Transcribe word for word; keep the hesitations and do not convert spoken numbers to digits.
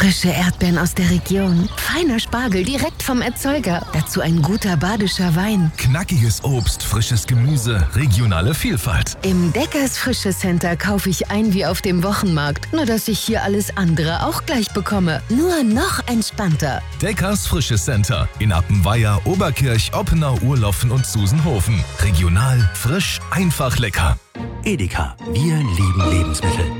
Frische Erdbeeren aus der Region, feiner Spargel direkt vom Erzeuger. Dazu ein guter badischer Wein. Knackiges Obst, frisches Gemüse, regionale Vielfalt. Im Deckers Frische Center kaufe ich ein wie auf dem Wochenmarkt, nur dass ich hier alles andere auch gleich bekomme. Nur noch entspannter. Deckers Frische Center in Appenweier, Oberkirch, Oppenau, Urloffen und Susenhofen. Regional, frisch, einfach lecker. Edeka, wir lieben Lebensmittel.